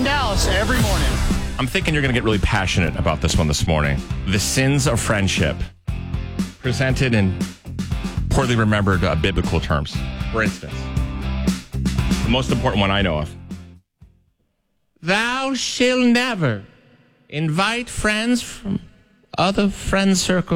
from Dallas every morning. I'm thinking you're going to get really passionate about this one this morning. The sins of friendship, presented in poorly remembered biblical terms. For instance, the most important one I know of. Thou shalt never invite friends from other friend circles